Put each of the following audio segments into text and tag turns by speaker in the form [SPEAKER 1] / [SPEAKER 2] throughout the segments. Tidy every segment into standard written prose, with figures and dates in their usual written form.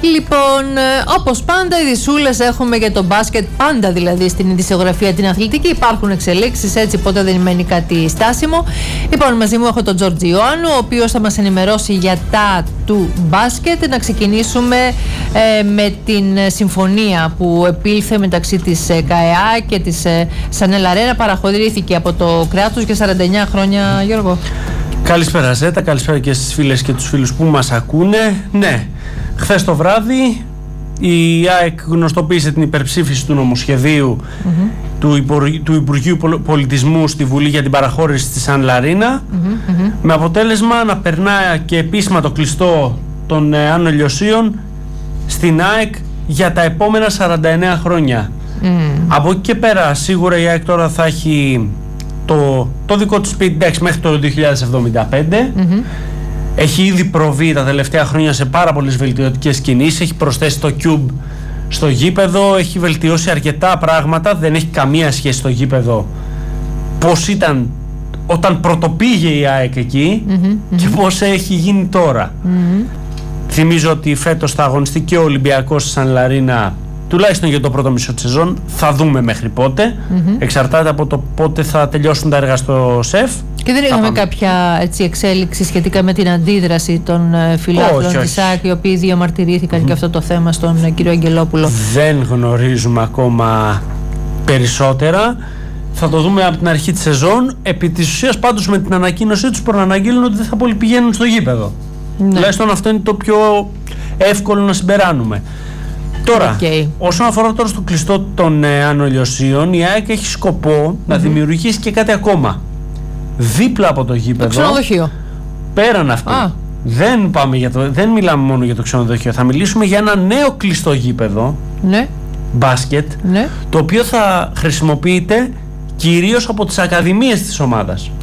[SPEAKER 1] Λοιπόν, όπως πάντα, ειδισούλες έχουμε για το μπάσκετ, πάντα δηλαδή στην ειδησιογραφία την αθλητική. Υπάρχουν εξελίξεις, έτσι ποτέ δεν μένει κάτι στάσιμο. Λοιπόν, μαζί μου έχω τον Τζορτζ Ιωάννου, ο οποίος θα μας ενημερώσει για τα του μπάσκετ. Να ξεκινήσουμε με την συμφωνία που επήλθε μεταξύ της ΚΑΕΑ και της Σανέλ Αρένα. Παραχωρήθηκε από το κράτος για 49 χρόνια, Γιώργο.
[SPEAKER 2] Καλησπέρα Ζέτα, καλησπέρα και στις φίλες και τους φίλους που μας ακούνε. Ναι, χθες το βράδυ η ΑΕΚ γνωστοποίησε την υπερψήφιση του νομοσχεδίου του Υπουργείου Πολιτισμού στη Βουλή για την παραχώρηση της Σανέλ Αρένα, με αποτέλεσμα να περνάει και επίσημα το κλειστό των Άνω Λιωσίων στην ΑΕΚ για τα επόμενα 49 χρόνια. Από εκεί και πέρα σίγουρα η ΑΕΚ τώρα θα έχει το δικό του σπίτι, εντάξει, μέχρι το 2075. Έχει ήδη προβεί τα τελευταία χρόνια σε πάρα πολλές βελτιωτικές κινήσεις. Έχει προσθέσει το Cube στο γήπεδο, έχει βελτιώσει αρκετά πράγματα. Δεν έχει καμία σχέση στο γήπεδο πώς ήταν όταν πρωτοπήγε η ΑΕΚ εκεί και πώς έχει γίνει τώρα. Θυμίζω ότι φέτος θα αγωνιστεί και ο Ολυμπιακός στη Σανέλ Αρένα, τουλάχιστον για το πρώτο μισό της σεζόν. Θα δούμε μέχρι πότε. Εξαρτάται από το πότε θα τελειώσουν τα έργα στο ΣΕΦ.
[SPEAKER 1] Και δεν είχαμε κάποια εξέλιξη σχετικά με την αντίδραση των φιλάθλων της ΑΕΚ, οι οποίοι διαμαρτυρήθηκαν και αυτό το θέμα στον κύριο Αγγελόπουλο. Δεν
[SPEAKER 2] γνωρίζουμε ακόμα περισσότερα. Θα το δούμε από την αρχή της σεζόν. Επί της ουσίας πάντως με την ανακοίνωσή τους προαναγγείλουν ότι δεν θα πολυπηγαίνουν στο γήπεδο. Τουλάχιστον αυτό είναι το πιο εύκολο να συμπεράνουμε. Τώρα, όσον αφορά τώρα στο κλειστό των Άνω Λιωσίων, η ΑΕΚ έχει σκοπό να δημιουργήσει και κάτι ακόμα. Δίπλα από το γήπεδο.
[SPEAKER 1] Το ξενοδοχείο.
[SPEAKER 2] Πέραν αυτού. Δεν μιλάμε μόνο για το ξενοδοχείο. Θα μιλήσουμε για ένα νέο κλειστό γήπεδο.
[SPEAKER 1] Ναι.
[SPEAKER 2] Μπάσκετ.
[SPEAKER 1] Ναι.
[SPEAKER 2] Το οποίο θα χρησιμοποιείται κυρίως από τις ακαδημίες της ομάδας.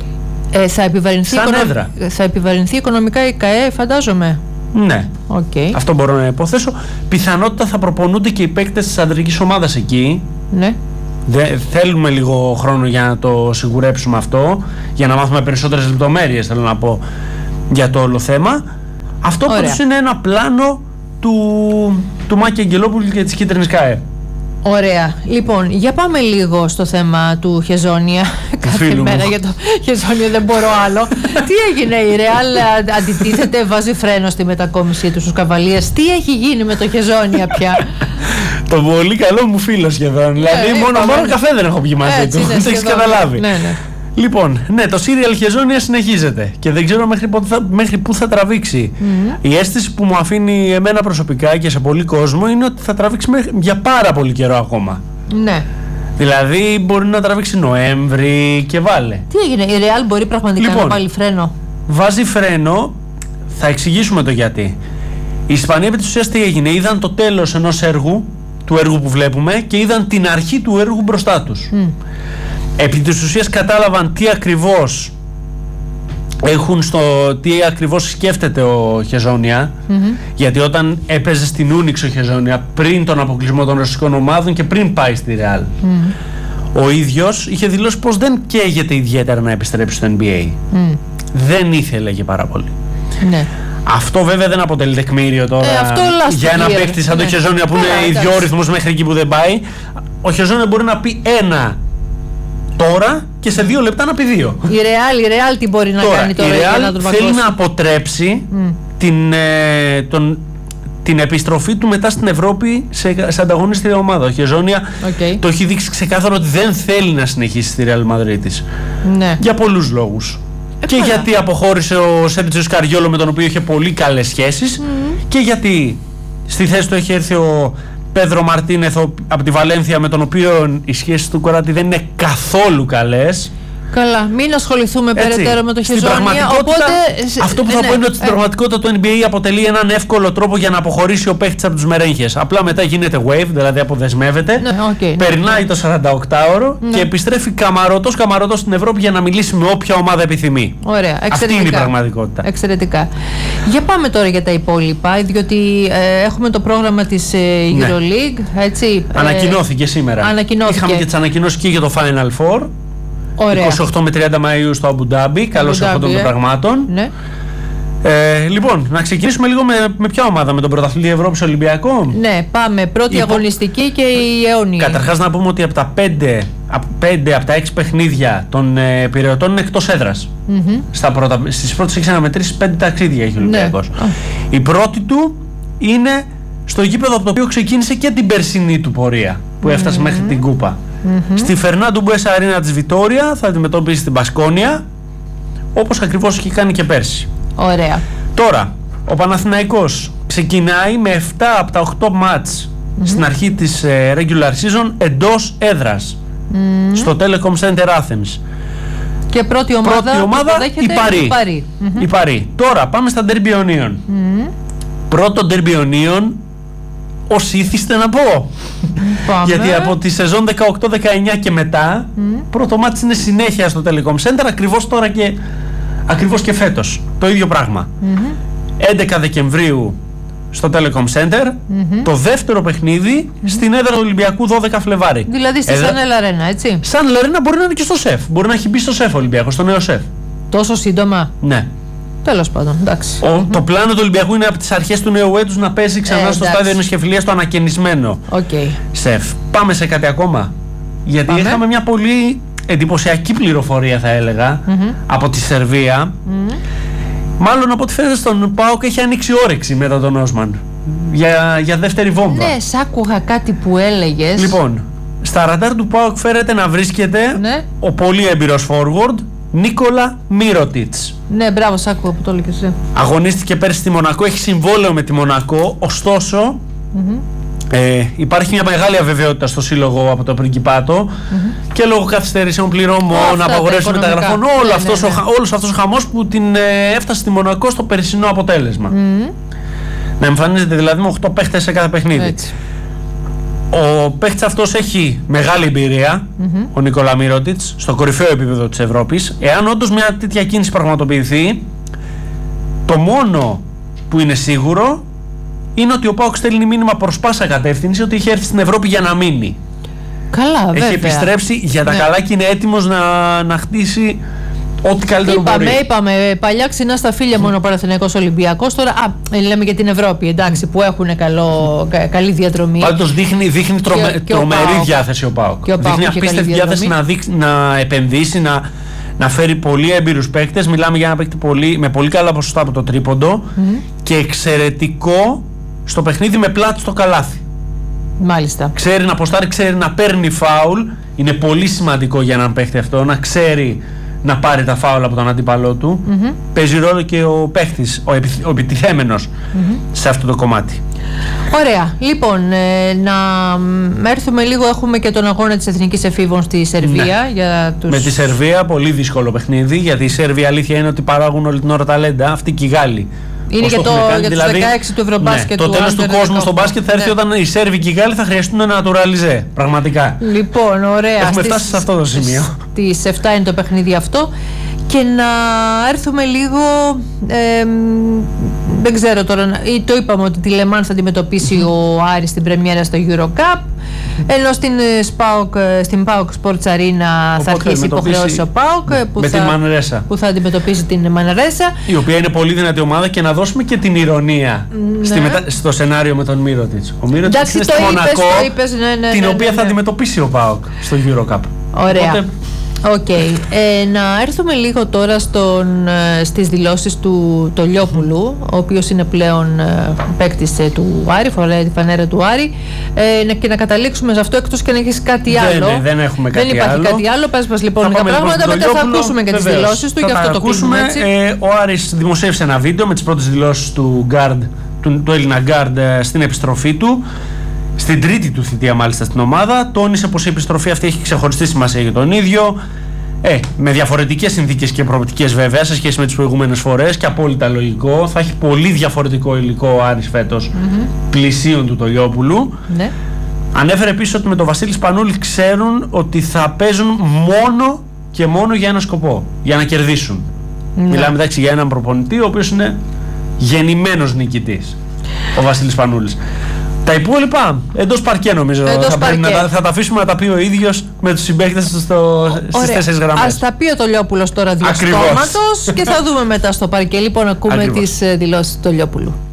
[SPEAKER 1] Θα επιβαρυνθεί οικονομικά η ΚΑΕ, φαντάζομαι.
[SPEAKER 2] Ναι. Αυτό μπορώ να υποθέσω. Πιθανότητα θα προπονούνται και οι παίκτες της αντρικής ομάδας εκεί.
[SPEAKER 1] Ναι.
[SPEAKER 2] Θέλουμε λίγο χρόνο για να το σιγουρέψουμε αυτό, για να μάθουμε περισσότερες λεπτομέρειες, θέλω να πω, για το όλο θέμα. Αυτό πάντως είναι ένα πλάνο του Μάκη Αγγελόπουλου και της Κίτρινης ΚΑΕ.
[SPEAKER 1] Ωραία. Λοιπόν, για πάμε λίγο στο θέμα του Χεζόνια. Κάθε μέρα για το Χεζόνια δεν μπορώ άλλο. Τι έγινε, η Ρεάλ αντιτίθεται, βάζει φρένο στη μετακόμισή του στους Καβαλίες. Τι έχει γίνει με το Χεζόνια πια?
[SPEAKER 2] Το πολύ καλό μου φίλο σχεδόν. Δηλαδή μόνο καφέ δεν έχω πιει μαζί του. Δεν το έχεις καταλάβει. Λοιπόν, ναι, το σύριαλ Χεζόνια συνεχίζεται και δεν ξέρω μέχρι πού θα τραβήξει. Η αίσθηση που μου αφήνει εμένα προσωπικά και σε πολύ κόσμο είναι ότι θα τραβήξει για πάρα πολύ καιρό ακόμα.
[SPEAKER 1] Ναι.
[SPEAKER 2] Δηλαδή μπορεί να τραβήξει Νοέμβρη και βάλε.
[SPEAKER 1] Τι έγινε, η Real μπορεί πραγματικά να βάλει φρένο?
[SPEAKER 2] Βάζει φρένο, θα εξηγήσουμε το γιατί. Η Ισπανία επί της ουσίας τι έγινε? Είδαν το τέλος ενός έργου, του έργου που βλέπουμε, και είδαν την αρχή του έργου μπροστά τους. Επί της ουσίας κατάλαβαν τι ακριβώς σκέφτεται ο Χεζόνια, γιατί όταν έπαιζε στην Ούνιξ ο Χεζόνια πριν τον αποκλεισμό των ρωσικών ομάδων και πριν πάει στη Ρεάλ, ο ίδιος είχε δηλώσει πως δεν καίγεται ιδιαίτερα να επιστρέψει στο NBA. Δεν ήθελε και πάρα πολύ.
[SPEAKER 1] Ναι.
[SPEAKER 2] Αυτό βέβαια δεν αποτελεί τεκμήριο τώρα για ένα παίκτη σαν το Χεζόνια που είναι ιδιόρυθμος μέχρι εκεί που δεν πάει. Ο Χεζόνια μπορεί να πει ένα τώρα και σε 2 λεπτά να πει 2.
[SPEAKER 1] Η Real τι μπορεί να κάνει τώρα?
[SPEAKER 2] Η Real θέλει να αποτρέψει την επιστροφή του μετά στην Ευρώπη σε ανταγωνιστική ομάδα. Ο Χεζόνια το έχει δείξει ξεκάθαρο ότι δεν θέλει να συνεχίσει στη Real Μαδρίτης. Για πολλούς λόγους. Και γιατί αποχώρησε ο Σέρτζιο Σκαριόλο, με τον οποίο είχε πολύ καλές σχέσεις, και γιατί στη θέση του έχει έρθει ο Πέδρο Μαρτίνεθ από τη Βαλένθια, με τον οποίο οι σχέσεις του Κοράτη δεν είναι καθόλου καλές.
[SPEAKER 1] Καλά, μην ασχοληθούμε περαιτέρω με το Χεζόνια.
[SPEAKER 2] Αυτό που θα πω είναι ότι στην πραγματικότητα το NBA αποτελεί έναν εύκολο τρόπο για να αποχωρήσει ο παίχτης από τους μερέγχες. Απλά μετά γίνεται wave, δηλαδή αποδεσμεύεται, περνάει το 48ωρο και επιστρέφει καμαρωτός στην Ευρώπη για να μιλήσει με όποια ομάδα επιθυμεί.
[SPEAKER 1] Ωραία,
[SPEAKER 2] αυτή είναι η πραγματικότητα.
[SPEAKER 1] Εξαιρετικά. Για πάμε τώρα για τα υπόλοιπα, διότι έχουμε το πρόγραμμα της EuroLeague.
[SPEAKER 2] Ανακοινώθηκε σήμερα. Είχαμε και τις ανακοινώσεις και για το Final Four.
[SPEAKER 1] Ωραία.
[SPEAKER 2] 28 με 30 Μαΐου στο Αμπουντάμπι, καλώς εχόντων των πραγμάτων.
[SPEAKER 1] Ναι.
[SPEAKER 2] Λοιπόν, να ξεκινήσουμε λίγο με ποια ομάδα, με τον πρωταθλητή Ευρώπης Ολυμπιακό.
[SPEAKER 1] Ναι, πάμε. Πρώτη αγωνιστική και η αιώνιη.
[SPEAKER 2] Καταρχάς να πούμε ότι από τα 5 από τα 6 παιχνίδια των Πειραιωτών είναι εκτός έδρας. Στις πρώτες 6 αναμετρήσεις 5 ταξίδια έχει ο Ολυμπιακός.
[SPEAKER 1] Ναι.
[SPEAKER 2] Η πρώτη του είναι στο γήπεδο από το οποίο ξεκίνησε και την περσινή του πορεία, που έφτασε μέχρι την Κούπα. Στη Φερνάντο Μπουέσα Αρίνα της Βιτόρια θα αντιμετωπίσει την Μπασκόνια, όπως ακριβώς είχε κάνει και πέρσι.
[SPEAKER 1] Ωραία.
[SPEAKER 2] Τώρα, ο Παναθηναϊκός ξεκινάει με 7 από τα 8 μάτς στην αρχή της regular season εντός έδρας, στο Telecom Center Athens.
[SPEAKER 1] Και πρώτη ομάδα
[SPEAKER 2] η Παρί. Τώρα πάμε στα Derby Ionion. Πρώτο Derby Ionion, ως ήθιστε να πω. Γιατί από τη σεζόν 18-19 και μετά, πρώτο μάτς είναι συνέχεια στο Telecom Center, ακριβώς και φέτος. Το ίδιο πράγμα. 11 Δεκεμβρίου στο Telecom Center, το δεύτερο παιχνίδι στην έδρα του Ολυμπιακού 12 Φλεβάρι.
[SPEAKER 1] Δηλαδή στη Σανέλ Αρένα, έτσι.
[SPEAKER 2] Σανέλ Αρένα μπορεί να είναι και στο ΣΕΦ. Μπορεί να έχει μπει στο ΣΕΦ ο Ολυμπιακός, στο νέο ΣΕΦ.
[SPEAKER 1] Τόσο σύντομα.
[SPEAKER 2] Ναι.
[SPEAKER 1] Τέλος πάντων, εντάξει.
[SPEAKER 2] Το πλάνο του Ολυμπιακού είναι από τις αρχές του νέου έτους να παίζει ξανά στο στάδιο ενισχυφιλίας το ανακαινισμένο ΣΕΦ. Πάμε σε κάτι ακόμα. Γιατί είχαμε μια πολύ εντυπωσιακή πληροφορία, θα έλεγα, από τη Σερβία. Μάλλον από ό,τι φαίνεται στον ΠΑΟΚ έχει ανοίξει όρεξη μετά τον Όσμαν για δεύτερη βόμβα.
[SPEAKER 1] Ναι, σ' άκουγα κάτι που έλεγες.
[SPEAKER 2] Λοιπόν, στα ραντάρ του ΠΑΟΚ φέρεται να βρίσκεται ο πολύ έμπειρος forward Νίκολα Μίροτιτς.
[SPEAKER 1] Ναι, μπράβο, σ' άκουγα που το έλεγες εσύ.
[SPEAKER 2] Αγωνίστηκε πέρσι στη Μονακό, έχει συμβόλαιο με τη Μονακό, ωστόσο υπάρχει μια μεγάλη αβεβαιότητα στο σύλλογο από το Πριγκιπάτο και λόγω καθυστερήσεων πληρωμών, απαγορεύσεων μεταγραφών, όλος αυτός ο χαμός που την έφτασε στη Μονακό στο περσινό αποτέλεσμα. Να εμφανίζεται δηλαδή με 8 παίχτες σε κάθε παιχνίδι.
[SPEAKER 1] Έτσι.
[SPEAKER 2] Ο παίχτης αυτός έχει μεγάλη εμπειρία, ο Νίκολα Μίροτιτς, στο κορυφαίο επίπεδο της Ευρώπης. Εάν όντως μια τέτοια κίνηση πραγματοποιηθεί, το μόνο που είναι σίγουρο είναι ότι ο ΠΑΟΚ στέλνει μήνυμα προς πάσα κατεύθυνση ότι είχε έρθει στην Ευρώπη για να μείνει.
[SPEAKER 1] Καλά, βέβαια.
[SPEAKER 2] Έχει επιστρέψει για τα καλά και είναι έτοιμος να χτίσει ό,τι καλύτερο μπορεί.
[SPEAKER 1] Είπαμε, παλιά ξινά στα φίλια μόνο ο Παναθηναϊκός Ολυμπιακός. Τώρα λέμε για την Ευρώπη, εντάξει, που έχουν καλή διαδρομή.
[SPEAKER 2] Πάντως δείχνει τρομερή διάθεση ο ΠΑΟΚ. Δείχνει απίστευτη διάθεση να επενδύσει, να φέρει πολύ έμπειρους παίκτες. Μιλάμε για ένα παίκτη με πολύ καλά ποσοστά από το τρίποντο και εξαιρετικό στο παιχνίδι με πλάτη στο καλάθι.
[SPEAKER 1] Μάλιστα.
[SPEAKER 2] Ξέρει να ποστάρει, ξέρει να παίρνει φάουλ. Είναι πολύ σημαντικό για έναν παίκτη αυτό, να ξέρει να πάρει τα φάουλ από τον αντίπαλό του. Παίζει ρόλο και ο παίκτης, ο επιτιθέμενος σε αυτό το κομμάτι.
[SPEAKER 1] Ωραία. Λοιπόν, να έρθουμε λίγο. Έχουμε και τον αγώνα της Εθνικής Εφήβων στη Σερβία. Για τους...
[SPEAKER 2] Με τη Σερβία, πολύ δύσκολο παιχνίδι, γιατί η Σέρβοι αλήθεια είναι ότι παράγουν όλη την ώρα ταλέντα. Αυτοί και οι Γάλλοι.
[SPEAKER 1] Είναι για τους 16 του Ευρωμπάσκετ.
[SPEAKER 2] Το τέλος του κόσμου στο μπάσκετ θα έρθει όταν οι Σέρβοι και οι Γάλλοι θα χρειαστούν ένα naturalize. Πραγματικά.
[SPEAKER 1] Λοιπόν, ωραία.
[SPEAKER 2] Έχουμε φτάσει σε αυτό το σημείο.
[SPEAKER 1] Στις 7 είναι το παιχνίδι αυτό. Και να έρθουμε λίγο. Δεν ξέρω τώρα. Το είπαμε ότι τη Λεμάν θα αντιμετωπίσει ο Άρης στην πρεμιέρα στο Eurocup. Ενώ στην ΠΑΟΚ Sports Arena θα αρχίσει υποχρεώσει ο ΠΑΟΚ που θα αντιμετωπίσει την Μανρέσα.
[SPEAKER 2] Η οποία είναι πολύ δυνατή ομάδα και να δώσουμε και την ηρωνία στο σενάριο με τον Μίροτιτς. Ο Μίροτιτς είναι στη Μονακό, την οποία θα αντιμετωπίσει ο ΠΑΟΚ στο Eurocup.
[SPEAKER 1] Ωραία. Να έρθουμε λίγο τώρα στις δηλώσεις του Τολιόπουλου, ο οποίος είναι πλέον παίκτης του Άρη, φοράει τη φανέρα του Άρη, και να καταλήξουμε σε αυτό, εκτός και να έχεις κάτι άλλο.
[SPEAKER 2] Δεν έχουμε κάτι άλλο.
[SPEAKER 1] Δεν υπάρχει κάτι άλλο. Πες μας λοιπόν λίγα πράγματα, μετά θα ακούσουμε και τις δηλώσεις του, γι' αυτό το κλείσουμε έτσι.
[SPEAKER 2] Ο Άρης δημοσίευσε ένα βίντεο με τις πρώτες δηλώσεις του Έλληνα γκάρντ στην επιστροφή του. Στην τρίτη του θητεία μάλιστα στην ομάδα, τόνισε πως η επιστροφή αυτή έχει ξεχωριστή σημασία για τον ίδιο. Με διαφορετικές συνθήκες και προοπτικές βέβαια σε σχέση με τις προηγούμενες φορές και απόλυτα λογικό. Θα έχει πολύ διαφορετικό υλικό ο Άρης φέτος, πλησίον του Τολιόπουλου. Ναι. Ανέφερε επίσης ότι με τον Βασίλη Σπανούλη ξέρουν ότι θα παίζουν μόνο και μόνο για ένα σκοπό, για να κερδίσουν. Μιλάμε εντάξει για έναν προπονητή ο οποίος είναι γεννημένος νικητής, ο Βασίλης Σπανούλης. Τα υπόλοιπα εντός παρκέ νομίζω. Θα τα αφήσουμε να τα πει ο ίδιος με τους συμπαίκτες στις 4 γραμμές.
[SPEAKER 1] Ας τα πει ο Τολιόπουλος τώρα διαστόματος και θα δούμε μετά στο παρκέ. Λοιπόν, ακούμε τις δηλώσεις του Τολιόπουλου.